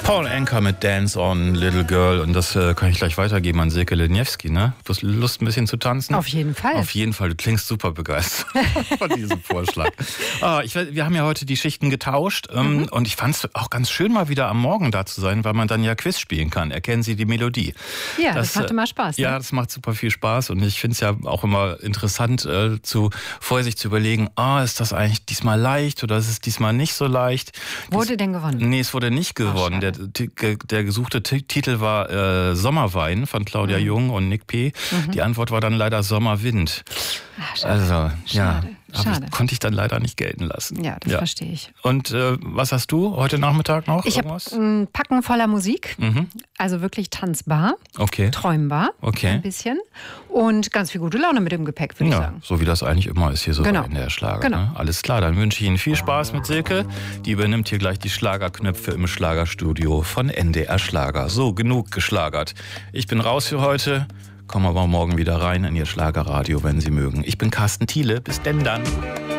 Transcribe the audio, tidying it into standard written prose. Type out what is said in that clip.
Paul Anka mit Dance on Little Girl. Und das kann ich gleich weitergeben an Silke Leniewski, ne? Du hast Lust, ein bisschen zu tanzen? Auf jeden Fall. Auf jeden Fall. Du klingst super begeistert von diesem Vorschlag. Wir haben ja heute die Schichten getauscht. Und ich fand es auch ganz schön, mal wieder am Morgen da zu sein, weil man dann ja Quiz spielen kann. Erkennen Sie die Melodie? Ja, das macht immer Spaß. Ne? Ja, das macht super viel Spaß. Und ich finde es ja auch immer interessant, vorher sich zu überlegen, ist das eigentlich diesmal leicht oder ist es diesmal nicht so leicht? Wurde denn gewonnen? Nee, es wurde nicht gewonnen. Der gesuchte Titel war Sommerwein von Claudia Jung und Nick P. Die Antwort war dann leider Sommerwind. Ach, schade. Also, ja, Schade. Konnte ich dann leider nicht gelten lassen. Ja, das verstehe ich. Und was hast du heute Nachmittag noch? Ich habe ein Packen voller Musik, also wirklich tanzbar, träumbar, ein bisschen und ganz viel gute Laune mit dem Gepäck, würde ich sagen. So wie das eigentlich immer ist hier so in der Schlager. Genau. Ne? Alles klar, dann wünsche ich Ihnen viel Spaß mit Silke. Die übernimmt hier gleich die Schlagerknöpfe im Schlagerstudio von NDR Schlager. So, genug geschlagert. Ich bin raus für heute. Kommen aber morgen wieder rein in Ihr Schlagerradio, wenn Sie mögen. Ich bin Carsten Thiele. Bis denn dann.